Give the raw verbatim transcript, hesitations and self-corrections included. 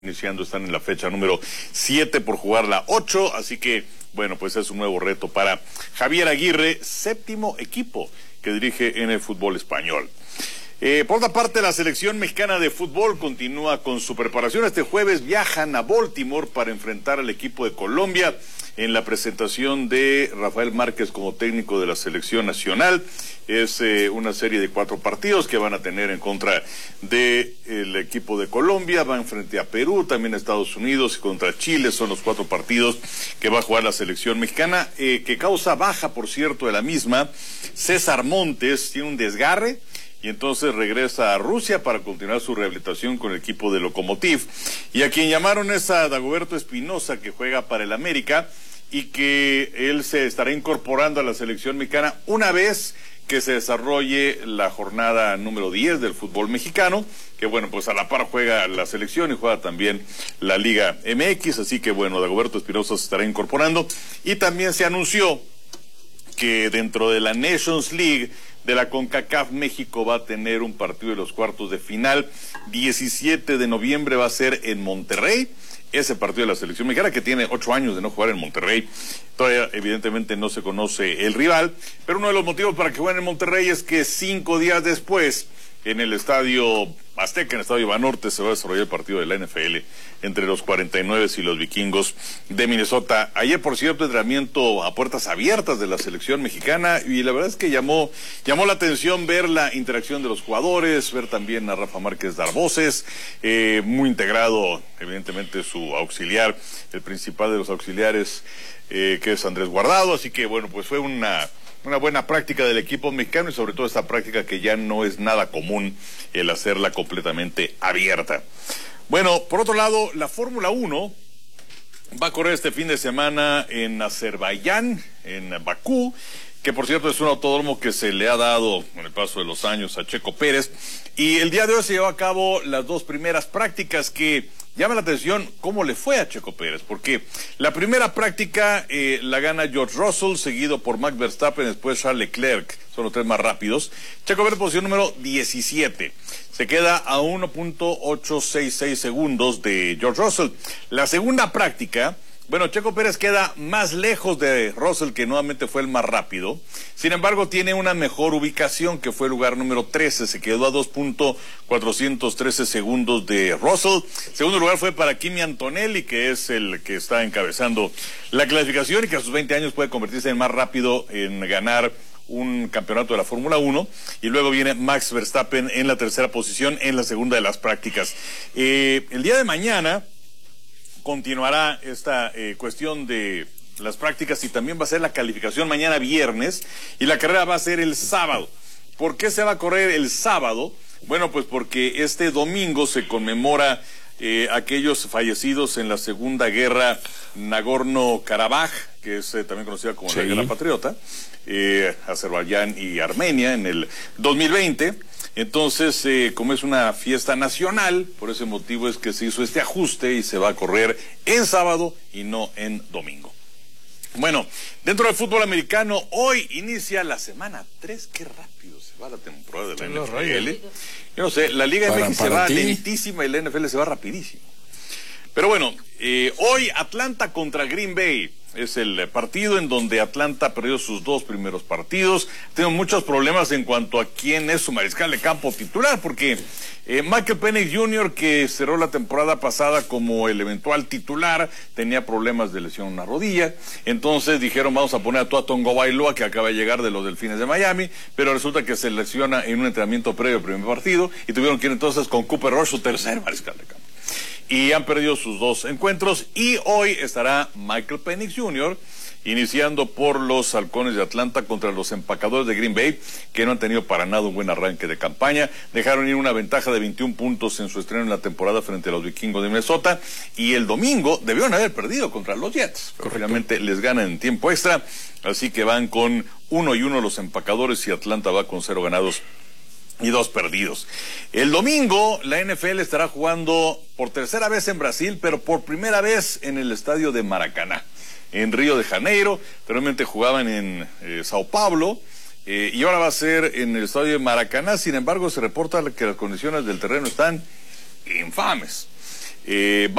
Iniciando, están en la fecha número siete por jugar la ocho, así que, bueno, pues es un nuevo reto para Javier Aguirre, séptimo equipo que dirige en el fútbol español. Eh, por otra parte, la selección mexicana de fútbol continúa con su preparación. Este jueves viajan a Baltimore para enfrentar al equipo de Colombia en la presentación de Rafael Márquez como técnico de la selección nacional. Es eh, una serie de cuatro partidos que van a tener en contra del equipo de Colombia. Van frente a Perú, también a Estados Unidos y contra Chile. Son los cuatro partidos que va a jugar la selección mexicana, eh, que causa baja, por cierto, de la misma. César Montes tiene un desgarre y entonces regresa a Rusia para continuar su rehabilitación con el equipo de Lokomotiv. Y a quien llamaron es a Dagoberto Espinosa, que juega para el América, y que él se estará incorporando a la selección mexicana una vez que se desarrolle la jornada número diez del fútbol mexicano, que bueno, pues a la par juega la selección y juega también la Liga M X, así que bueno, Dagoberto Espinosa se estará incorporando. Y también se anunció que dentro de la Nations League de la CONCACAF, México va a tener un partido de los cuartos de final. diecisiete de noviembre va a ser en Monterrey, ese partido de la selección mexicana, que tiene ocho años de no jugar en Monterrey. Todavía evidentemente no se conoce el rival, pero uno de los motivos para que jueguen en Monterrey es que cinco días después, en el Estadio Azteca, en el Estadio Banorte, se va a desarrollar el partido de la N F L entre los cuarenta y nueve y los Vikingos de Minnesota. Ayer, por cierto, entrenamiento a puertas abiertas de la selección mexicana, y la verdad es que llamó llamó la atención ver la interacción de los jugadores, ver también a Rafa Márquez dar voces, eh, muy integrado, evidentemente, su auxiliar, el principal de los auxiliares, eh, que es Andrés Guardado, así que, bueno, pues fue una... Una buena práctica del equipo mexicano, y sobre todo esta práctica que ya no es nada común el hacerla completamente abierta. Bueno, por otro lado, la Fórmula uno va a correr este fin de semana en Azerbaiyán, en Bakú, que por cierto es un autódromo que se le ha dado con el paso de los años a Checo Pérez, y el día de hoy se llevó a cabo las dos primeras prácticas que llama la atención cómo le fue a Checo Pérez, porque la primera práctica eh, la gana George Russell, seguido por Max Verstappen, después Charles Leclerc, son los tres más rápidos. Checo Pérez, posición número diecisiete, se queda a uno punto ochocientos sesenta y seis segundos de George Russell. La segunda práctica, bueno, Checo Pérez queda más lejos de Russell, que nuevamente fue el más rápido. Sin embargo, tiene una mejor ubicación, que fue el lugar número trece. Se quedó a dos punto cuatrocientos trece segundos de Russell. Segundo lugar fue para Kimi Antonelli, que es el que está encabezando la clasificación y que a sus veinte años puede convertirse en más rápido en ganar un campeonato de la Fórmula uno. Y luego viene Max Verstappen en la tercera posición en la segunda de las prácticas. Eh, el día de mañana continuará esta eh, cuestión de las prácticas, y también va a ser la calificación mañana viernes, y la carrera va a ser el sábado. ¿Por qué se va a correr el sábado? Bueno, pues porque este domingo se conmemora eh, aquellos fallecidos en la Segunda Guerra Nagorno-Karabaj, que es eh, también conocida como sí. la Guerra Patriota, eh, Azerbaiyán y Armenia, en el dos mil veinte. Entonces, eh, como es una fiesta nacional, por ese motivo es que se hizo este ajuste y se va a correr en sábado y no en domingo. Bueno, dentro del fútbol americano, hoy inicia la semana tres. Qué rápido se va la temporada de la N F L. Yo no sé, la Liga M X se va lentísima y la N F L se va rapidísimo. Pero bueno, eh, hoy Atlanta contra Green Bay. Es el partido en donde Atlanta perdió sus dos primeros partidos. Tengo muchos problemas en cuanto a quién es su mariscal de campo titular, porque eh, Michael Penix junior, que cerró la temporada pasada como el eventual titular, tenía problemas de lesión en una rodilla. Entonces dijeron, vamos a poner a Tua Tagovailoa, que acaba de llegar de los Delfines de Miami, pero resulta que se lesiona en un entrenamiento previo al primer partido, y tuvieron que ir entonces con Cooper Rush, su tercer mariscal de campo. Y han perdido sus dos encuentros, y hoy estará Michael Penix junior iniciando por los Halcones de Atlanta contra los Empacadores de Green Bay, que no han tenido para nada un buen arranque de campaña. Dejaron ir una ventaja de veintiún puntos en su estreno en la temporada frente a los Vikingos de Minnesota, y el domingo debieron haber perdido contra los Jets, pero finalmente les ganan en tiempo extra, así que van con uno y uno los Empacadores, y Atlanta va con cero ganados y dos perdidos. El domingo la N F L estará jugando por tercera vez en Brasil, pero por primera vez en el estadio de Maracaná, en Río de Janeiro. Anteriormente jugaban en eh, Sao Paulo, eh, y ahora va a ser en el estadio de Maracaná. Sin embargo, se reporta que las condiciones del terreno están infames. Eh,